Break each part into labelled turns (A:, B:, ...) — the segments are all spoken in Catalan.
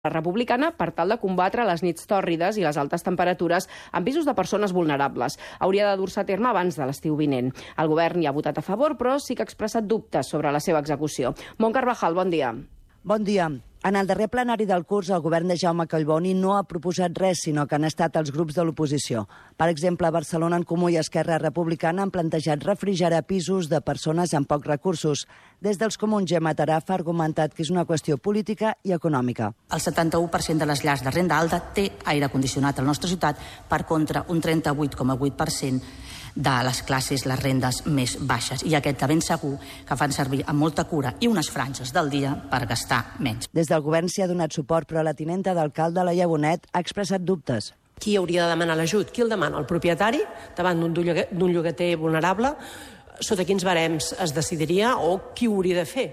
A: republicana per tal de combatre les nits tòrrides i les altes temperatures en pisos de persones vulnerables. Hauria de dur-se a terme abans de l'estiu vinent. El govern hi ha votat a favor, però sí que ha expressat dubtes sobre la seva execució. Mont Carvajal, bon dia.
B: Bon dia. En el darrer plenari del curs, el govern de Jaume Collboni no ha proposat res, sinó que han estat els grups de l'oposició. Per exemple, Barcelona en Comú i Esquerra Republicana han plantejat refrigerar pisos de persones amb pocs recursos. Des dels Comuns, Gemma Taraf ha argumentat que és una qüestió política i econòmica.
C: El 71% de les llars de renda alta té aire condicionat a la nostra ciutat, per contra un 38,8% de les classes, les rendes més baixes. I aquest de ben segur que fan servir amb molta cura i unes franges del dia per gastar menys.
B: Des del govern s'hi ha donat suport, però la tinenta d'alcalde, Laia Bonet, ha expressat dubtes.
D: Qui hauria de demanar l'ajut? Qui el demana? El propietari, davant d'un llogater vulnerable? Sota quins barems es decidiria o qui ho hauria de fer?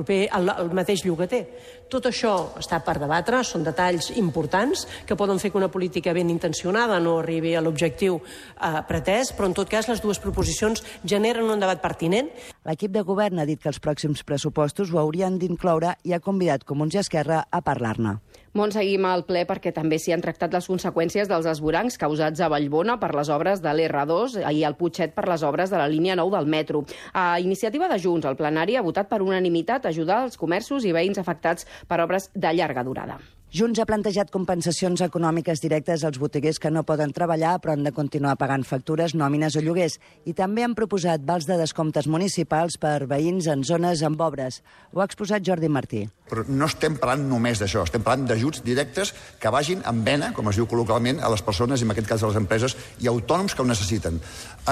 D: El mateix llogater. Tot això està per debatre, són detalls importants que poden fer que una política ben intencionada no arribi a l'objectiu pretès, però en tot cas les dues proposicions generen un debat pertinent.
B: L'equip de govern ha dit que els pròxims pressupostos ho haurien d'incloure i ha convidat Comuns i Esquerra a parlar-ne.
A: Mont, seguim al ple perquè també s'hi han tractat les conseqüències dels esvorancs causats a Vallbona per les obres de l'R2 i al Putxet per les obres de la línia 9 del metro. A iniciativa de Junts, el plenari ha votat per unanimitat ajudar els comerços i veïns afectats per obres de llarga durada.
B: Junts ha plantejat compensacions econòmiques directes als botiguers que no poden treballar però han de continuar pagant factures, nòmines o lloguers. I també han proposat vals de descomptes municipals per veïns en zones amb obres. Ho ha exposat Jordi Martí.
E: Però no estem parlant només d'això, estem parlant d'ajuts directes que vagin en vena, com es diu col·loquialment, a les persones, i en aquest cas a les empreses i autònoms que ho necessiten.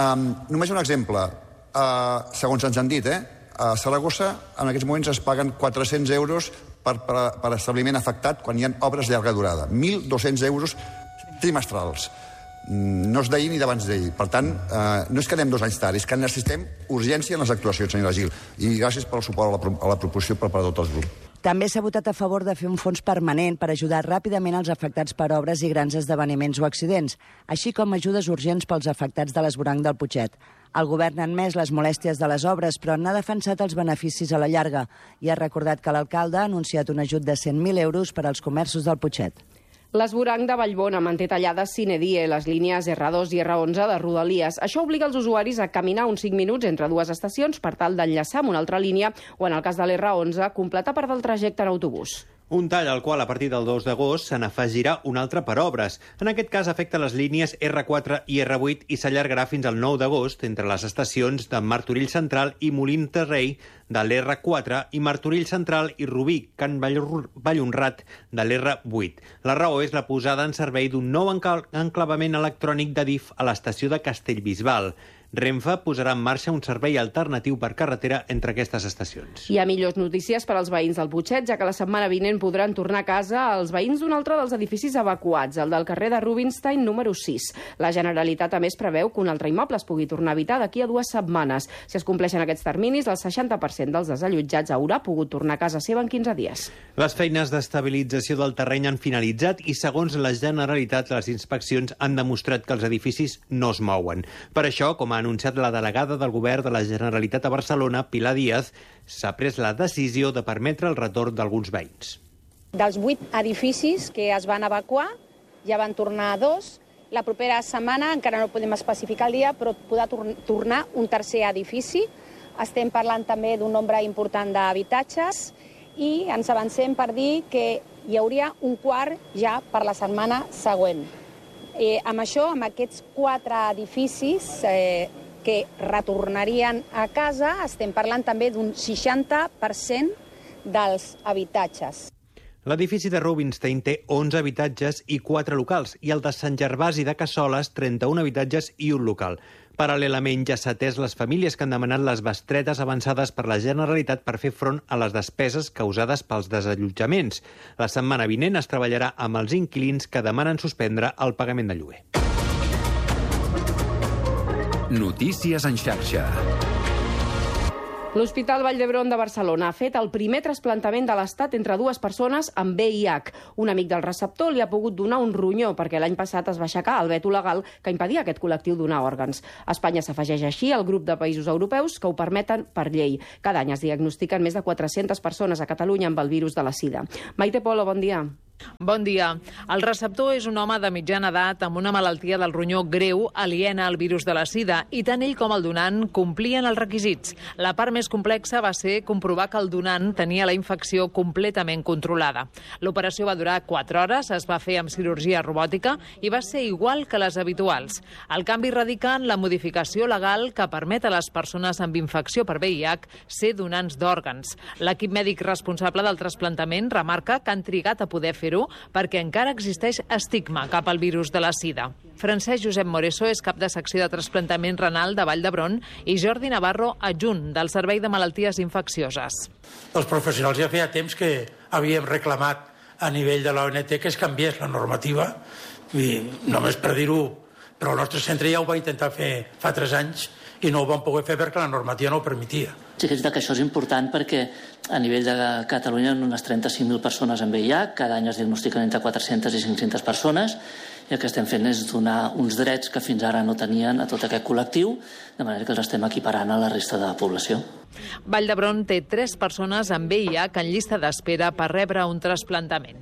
E: Només un exemple, segons ens han dit, a Saragossa en aquests moments es paguen 400 euros per establiment afectat quan hi ha obres de llarga durada. 1.200 euros trimestrals. No és d'ahir ni d'abans d'ahir. Per tant, no és que anem 2 anys tard, és que necessitem urgència en les actuacions, senyora Gil. I gràcies pel suport a la proposició per part de tots els grups.
B: També s'ha votat a favor de fer un fons permanent per ajudar ràpidament els afectats per obres i grans esdeveniments o accidents, així com ajudes urgents pels afectats de l'esvoranc del Putxet. El govern ha admès les molèsties de les obres, però n'ha defensat els beneficis a la llarga i ha recordat que l'alcalde ha anunciat un ajut de 100.000 euros per als comerços del Putxet.
A: L'esvoranc de Vallbona manté tallades sine die les línies R2 i R11 de Rodalies. Això obliga els usuaris a caminar uns 5 minuts entre dues estacions per tal d'enllaçar amb una altra línia o, en el cas de l'R11, completar part del trajecte en autobús.
F: Un tall al qual a partir del 2 d'agost se n'afegirà un altre per obres. En aquest cas afecta les línies R4 i R8 i s'allargarà fins al 9 d'agost entre les estacions de Martorell Central i Molins de Rei de l'R4 i Martorell Central i Rubí, Can Vallhonrat de l'R8. La raó és la posada en servei d'un nou enclavament electrònic d'Adif a l'estació de Castellbisbal. Renfe posarà en marxa un servei alternatiu per carretera entre aquestes estacions.
A: Hi ha millors notícies per als veïns del Putxet, ja que la setmana vinent podran tornar a casa els veïns d'un altre dels edificis evacuats, el del carrer de Rubinstein número 6. La Generalitat, a més, preveu que un altre immoble es pugui tornar a habitar d'aquí a 2 setmanes. Si es compleixen aquests terminis, el 60% dels desallotjats haurà pogut tornar a casa seva en 15 dies.
F: Les feines d'estabilització del terreny han finalitzat i, segons la Generalitat, les inspeccions han demostrat que els edificis no es mouen. Per això, com ha anunciat la delegada del govern de la Generalitat a Barcelona, Pilar Díaz, s'ha pres la decisió de permetre el retorn d'alguns veïns.
G: Dels 8 edificis que es van evacuar, ja van tornar 2. La propera setmana, encara no podem especificar el dia, però podrà tornar un tercer edifici. Estem parlant també d'un nombre important d'habitatges i ens avancem per dir que hi hauria un quart ja per la setmana següent. Amb això, amb aquests 4 edificis que retornarien a casa, estem parlant també d'un 60% dels habitatges.
F: L'edifici de Rubinstein té 11 habitatges i 4 locals, i el de Sant Gervasi de Cassoles, 31 habitatges i un local. Paral·lelament, ja s'ha atès les famílies que han demanat les bestretes avançades per la Generalitat per fer front a les despeses causades pels desallotjaments. La setmana vinent es treballarà amb els inquilins que demanen suspendre el pagament de lloguer.
H: Notícies en xarxa.
A: L'Hospital Vall d'Hebron de Barcelona ha fet el primer trasplantament de l'Estat entre 2 persones amb VIH. Un amic del receptor li ha pogut donar un ronyó perquè l'any passat es va aixecar el veto legal que impedia a aquest col·lectiu donar òrgans. Espanya s'afegeix així al grup de països europeus que ho permeten per llei. Cada any es diagnostiquen més de 400 persones a Catalunya amb el virus de la sida. Maite Polo, bon dia.
I: Bon dia. El receptor és un home de mitjana edat amb una malaltia del ronyó greu aliena al virus de la sida i tant ell com el donant complien els requisits. La part més complexa va ser comprovar que el donant tenia la infecció completament controlada. L'operació va durar 4 hores, es va fer amb cirurgia robòtica i va ser igual que les habituals. El canvi radica en la modificació legal que permet a les persones amb infecció per VIH ser donants d'òrgans. L'equip mèdic responsable del trasplantament remarca que han trigat a poder fer-ho perquè encara existeix estigma cap al virus de la sida. Francesc Josep Moreso és cap de secció de trasplantament renal de Vall d'Hebron i Jordi Navarro, adjunt del Servei de Malalties Infeccioses.
J: Els professionals ja feia temps que havíem reclamat a nivell de l'ONT que es canviés la normativa i només per dir-ho, però el nostre centre ja ho va intentar fer fa 3 anys i no ho vam poder fer perquè la normativa no ho permetia.
K: Sí que és que això és important perquè a nivell de Catalunya hi ha unes 35.000 persones amb VIH, cada any es diagnostiquen entre 400 i 500 persones i el que estem fent és donar uns drets que fins ara no tenien a tot aquest col·lectiu, de manera que els estem equiparant a la resta de la població.
I: Vall d'Hebron té 3 persones amb VIH en llista d'espera per rebre un trasplantament.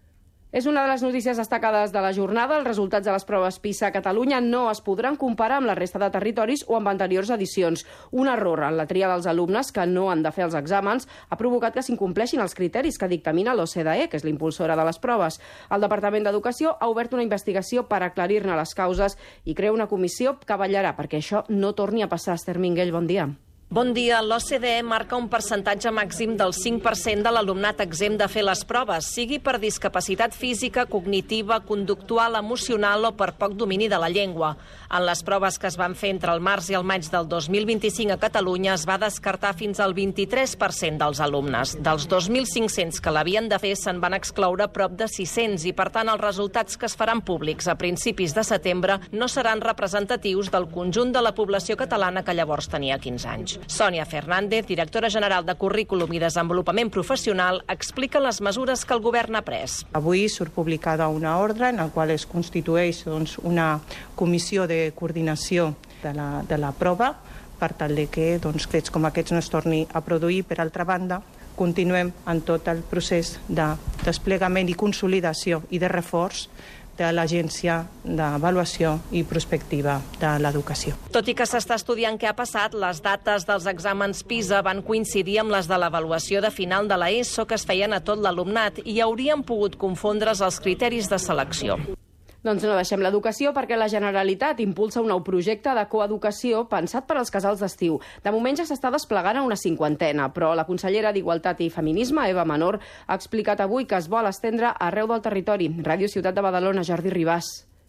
A: És una de les notícies destacades de la jornada. Els resultats de les proves PISA a Catalunya no es podran comparar amb la resta de territoris o amb anteriors edicions. Un error en la tria dels alumnes que no han de fer els exàmens ha provocat que s'incompleixin els criteris que dictamina l'OCDE, que és l'impulsora de les proves. El Departament d'Educació ha obert una investigació per aclarir-ne les causes i crea una comissió que vetllarà perquè això no torni a passar. Esther Minguell, bon dia.
L: Bon dia. L'OCDE marca un percentatge màxim del 5% de l'alumnat exempt de fer les proves, sigui per discapacitat física, cognitiva, conductual, emocional o per poc domini de la llengua. En les proves que es van fer entre el març i el maig del 2025 a Catalunya es va descartar fins al 23% dels alumnes. Dels 2.500 que l'havien de fer se'n van excloure prop de 600 i, per tant, els resultats que es faran públics a principis de setembre no seran representatius del conjunt de la població catalana que llavors tenia 15 anys. Sònia Fernández, directora general de Currículum i Desenvolupament Professional, explica les mesures que el govern ha pres.
M: Avui surt publicada una ordre en la qual es constitueix una comissió de coordinació de la prova per tal de que fets com aquests no es torni a produir. Per altra banda, continuem en tot el procés de desplegament i consolidació i de reforç de l'Agència d'Avaluació i Prospectiva de l'Educació.
L: Tot i que s'està estudiant què ha passat, les dates dels exàmens PISA van coincidir amb les de l'avaluació de final de l'ESO que es feien a tot l'alumnat i haurien pogut confondre's els criteris de selecció.
A: Doncs no deixem l'educació perquè la Generalitat impulsa un nou projecte de coeducació pensat per als casals d'estiu. De moment ja s'està desplegant a una 50, però la consellera d'Igualtat i Feminisme, Eva Menor, ha explicat avui que es vol estendre arreu del territori. Ràdio Ciutat de Badalona, Jordi Ribàs.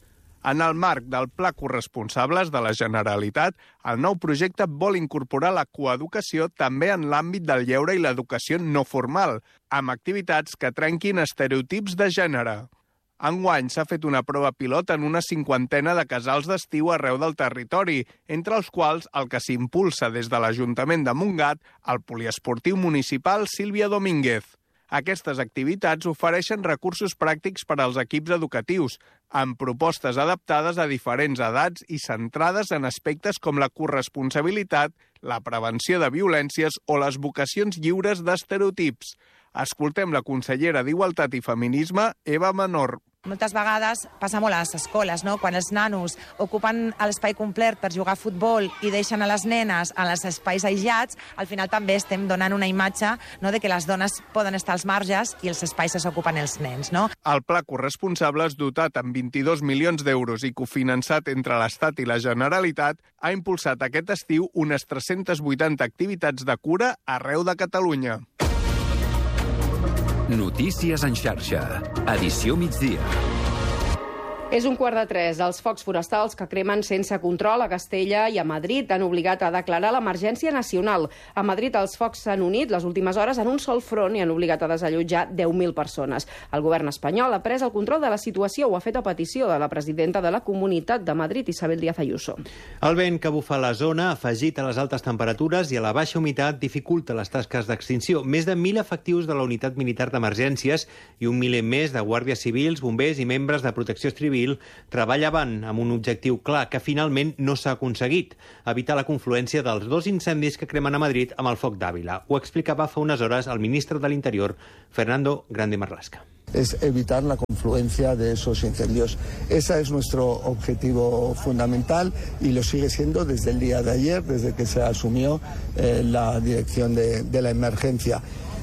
N: En el marc del Pla Corresponsables de la Generalitat, el nou projecte vol incorporar la coeducació també en l'àmbit del lleure i l'educació no formal, amb activitats que trenquin estereotips de gènere. Enguany s'ha fet una prova pilot en una 50 de casals d'estiu arreu del territori, entre els quals el que s'impulsa des de l'Ajuntament de Montgat, el poliesportiu municipal Sílvia Domínguez. Aquestes activitats ofereixen recursos pràctics per als equips educatius, amb propostes adaptades a diferents edats i centrades en aspectes com la corresponsabilitat, la prevenció de violències o les vocacions lliures d'estereotips. Escoltem la consellera d'Igualtat i Feminisme, Eva Menor.
O: Moltes vegades passa molt a les escoles, no? Quan els nanos ocupen l'espai complet per jugar a futbol i deixen a les nenes en els espais aïllats, al final també estem donant una imatge, no?, de que les dones poden estar als marges i els espais s'ocupen els nens, no?
N: El Pla Corresponsables, dotat amb 22 milions d'euros i cofinançat entre l'Estat i la Generalitat, ha impulsat aquest estiu unes 380 activitats de cura arreu de Catalunya.
H: Notícies en xarxa. Edició migdia.
A: És 2:45. Els focs forestals que cremen sense control a Castella i a Madrid han obligat a declarar l'emergència nacional. A Madrid els focs s'han unit les últimes hores en un sol front i han obligat a desallotjar 10.000 persones. El govern espanyol ha pres el control de la situació, ho ha fet a petició de la presidenta de la Comunitat de Madrid, Isabel Díaz Ayuso.
F: El vent que bufa a la zona, afegit a les altes temperatures i a la baixa humitat, dificulta les tasques d'extinció. Més de 1.000 efectius de la Unitat Militar d'Emergències i 1 miler més de guàrdies civils, bombers i membres de protecció civil treballaven amb un objectiu clar que finalment no s'ha aconseguit: evitar la confluència dels 2 incendis que cremen a Madrid amb el foc d'Àvila. Ho explicava fa unes hores el ministre de l'Interior, Fernando Grande Marlaska.
P: es evitar la confluencia de esos incendios. Ese es nuestro objetivo fundamental y lo sigue siendo desde el día de ayer, desde que se asumió la dirección de la emergencia.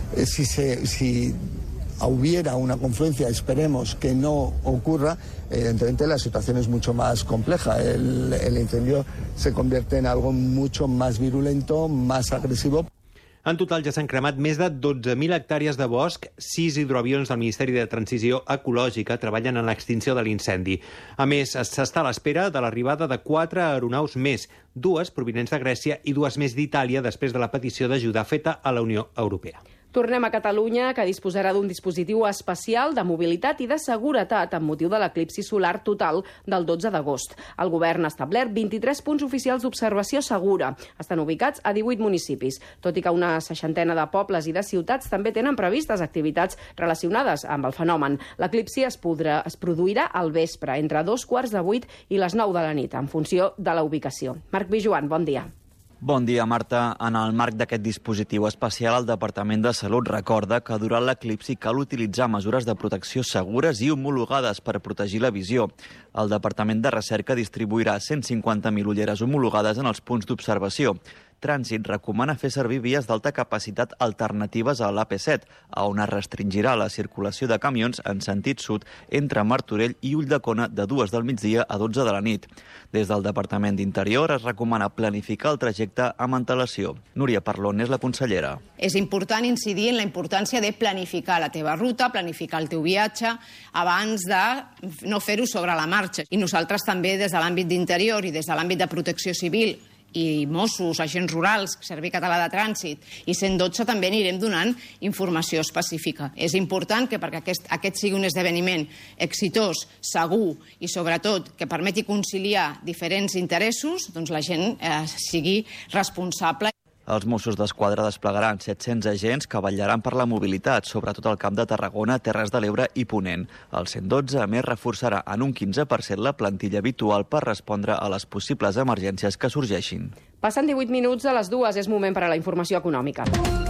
P: Si hubiera una confluencia, esperemos que no ocurra, evidentemente la situación es mucho más compleja. El incendio se convierte en algo mucho más virulento, más agresivo.
F: En total ja s'han cremat més de 12.000 hectàrees de bosc. 6 hidroavions del Ministeri de Transició Ecològica treballen en l'extinció de l'incendi. A més, s'està a l'espera de l'arribada de 4 aeronaus més, 2 provinents de Grècia i 2 més d'Itàlia, després de la petició d'ajudar feta a la Unió Europea.
A: Tornem a Catalunya, que disposarà d'un dispositiu especial de mobilitat i de seguretat amb motiu de l'eclipsi solar total del 12 d'agost. El govern ha establert 23 punts oficials d'observació segura. Estan ubicats a 18 municipis, tot i que una 60ena de pobles i de ciutats també tenen previstes activitats relacionades amb el fenomen. L'eclipsi es produirà al vespre, entre 2:15 i les 9 de la nit, en funció de la ubicació. Marc Bijuan, bon dia.
Q: Bon dia, Marta. En el marc d'aquest dispositiu especial, el Departament de Salut recorda que durant l'eclipsi cal utilitzar mesures de protecció segures i homologades per protegir la visió. El Departament de Recerca distribuirà 150.000 ulleres homologades en els punts d'observació. Trànsit recomana fer servir vies d'alta capacitat alternatives a l'AP7, a on es restringirà la circulació de camions en sentit sud entre Martorell i Ulldecona de 2 del migdia a 12 de la nit. Des del Departament d'Interior es recomana planificar el trajecte amb antelació. Núria Parlon és la consellera.
R: És important incidir en la importància de planificar la teva ruta, planificar el teu viatge, abans de no fer-ho sobre la marxa. I nosaltres també, des de l'àmbit d'Interior i des de l'àmbit de Protecció Civil, i Mossos, agents rurals, Servei Català de Trànsit i 112 també anirem donant informació específica. És important que perquè aquest sigui un esdeveniment exitós, segur i sobretot que permeti conciliar diferents interessos, doncs la gent sigui responsable.
Q: Els Mossos d'Esquadra desplegaran 700 agents que vetllaran per la mobilitat, sobretot al Camp de Tarragona, Terres de l'Ebre i Ponent. El 112, a més, reforçarà en un 15% la plantilla habitual per respondre a les possibles emergències que sorgeixin.
A: Passen 18 minuts de les 2, és moment per a la informació econòmica.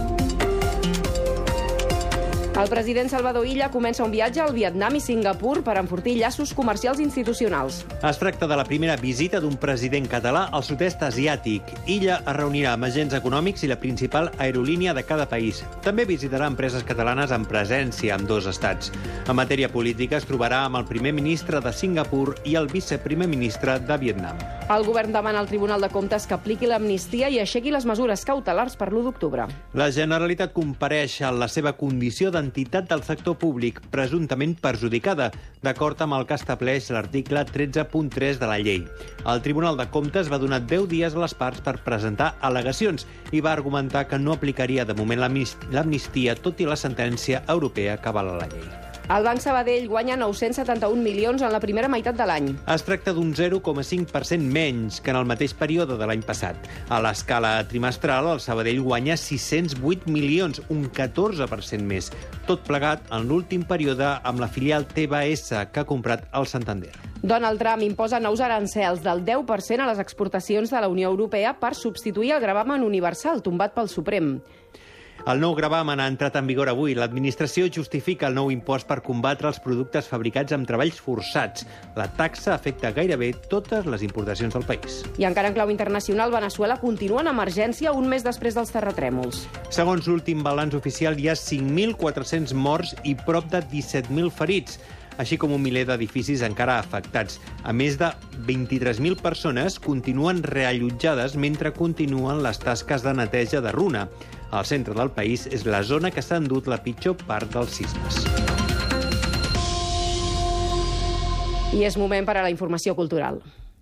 A: El president Salvador Illa comença un viatge al Vietnam i Singapur per enfortir llaços comercials institucionals.
F: Es tracta de la primera visita d'un president català al sud-est asiàtic. Illa es reunirà amb agents econòmics i la principal aerolínia de cada país. També visitarà empreses catalanes amb presència en 2 estats. En matèria política es trobarà amb el primer ministre de Singapur i el viceprimer ministre de Vietnam.
A: El govern demana al Tribunal de Comptes que apliqui l'amnistia i aixequi les mesures cautelars per l'1 d'octubre.
F: La Generalitat compareix en la seva condició d'entitat del sector públic, presumptament perjudicada, d'acord amb el que estableix l'article 13.3 de la llei. El Tribunal de Comptes va donar 10 dies a les parts per presentar al·legacions i va argumentar que no aplicaria de moment l'amnistia, tot i la sentència europea que avala la llei.
A: El Banc Sabadell guanya 971 milions en la primera meitat de l'any.
F: Es tracta d'un 0,5% menys que en el mateix període de l'any passat. A l'escala trimestral, el Sabadell guanya 608 milions, un 14% més. Tot plegat en l'últim període amb la filial TBS que ha comprat el Santander.
A: Donald Trump imposa nous arancels del 10% a les exportacions de la Unió Europea per substituir el gravamen universal tombat pel Suprem.
F: El nou gravamen ha entrat en vigor avui. L'administració justifica el nou impost per combatre els productes fabricats amb treballs forçats. La taxa afecta gairebé totes les importacions del país.
A: I encara en clau internacional, Veneçuela continua en emergència un mes després dels terratrèmols.
F: Segons l'últim balanç oficial, hi ha 5.400 morts i prop de 17.000 ferits, així com un miler d'edificis encara afectats. A més de 23.000 persones continuen reallotjades mentre continuen les tasques de neteja de runa. Al centre del país és la zona que s'ha endut la pitjor part dels sismes.
A: I és moment per a la informació cultural.